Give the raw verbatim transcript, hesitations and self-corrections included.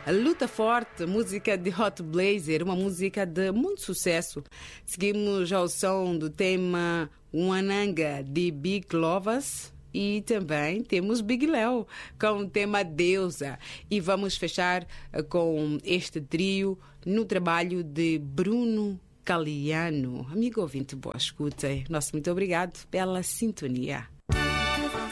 A Luta Forte, música de Hot Blazer, uma música de muito sucesso. Seguimos ao som do tema Wananga, de Big Lovers. E também temos Big Léo com o tema Deusa. E vamos fechar com este trio no trabalho de Bruno Caliano. Amigo ouvinte, boa escuta. Nosso muito obrigado pela sintonia.